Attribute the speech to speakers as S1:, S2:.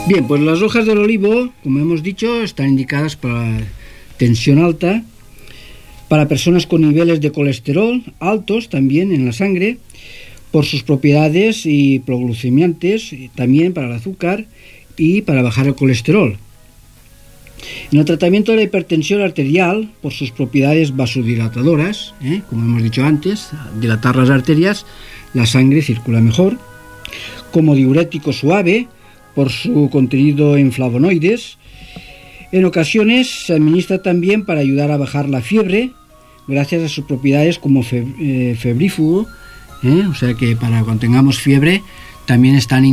S1: Bien, pues las hojas del olivo, como hemos dicho, están indicadas para tensión alta, para personas con niveles de colesterol altos también en la sangre, por sus propiedades hipoglucemiantes, también para el azúcar y para bajar el colesterol. En el tratamiento de la hipertensión arterial, por sus propiedades vasodilatadoras, como hemos dicho antes, dilatar las arterias, la sangre circula mejor. Como diurético suave, por su contenido en flavonoides. En ocasiones se administra también para ayudar a bajar la fiebre, gracias a sus propiedades como febrífugo, o sea que para cuando tengamos fiebre también están